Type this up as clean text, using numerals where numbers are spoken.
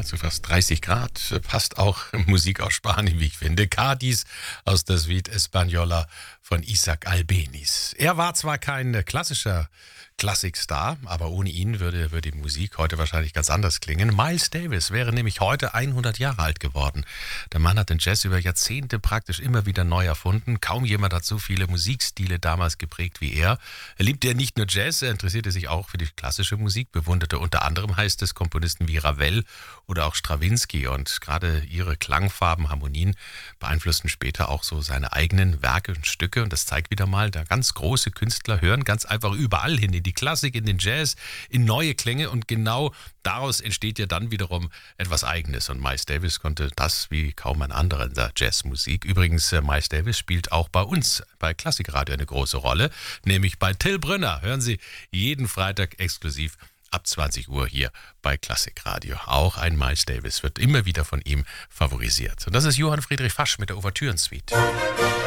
zu fast 30 Grad. Passt auch Musik aus Spanien, wie ich finde. Cádiz aus der Suite Española von Isaac Albéniz. Er war zwar kein klassischer Klassikstar, aber ohne ihn würde die Musik heute wahrscheinlich ganz anders klingen. Miles Davis wäre nämlich heute 100 Jahre alt geworden. Der Mann hat den Jazz über Jahrzehnte praktisch immer wieder neu erfunden. Kaum jemand hat so viele Musikstile damals geprägt wie er. Er liebte ja nicht nur Jazz, er interessierte sich auch für die klassische Musik, bewunderte unter anderem, heißt es, Komponisten wie Ravel oder auch Strawinsky. Und gerade ihre Klangfarben, Harmonien beeinflussten später auch so seine eigenen Werke und Stücke. Und das zeigt wieder mal, da ganz große Künstler hören ganz einfach überall hin, in die Klassik, in den Jazz, in neue Klänge, und genau daraus entsteht ja dann wiederum etwas Eigenes. Und Miles Davis konnte das wie kaum ein anderer in der Jazzmusik. Übrigens, Miles Davis spielt auch bei uns bei Klassikradio eine große Rolle, nämlich bei Till Brünner. Hören Sie jeden Freitag exklusiv ab 20 Uhr hier bei Klassikradio. Auch ein Miles Davis wird immer wieder von ihm favorisiert. Und das ist Johann Friedrich Fasch mit der Ouvertüren-Suite.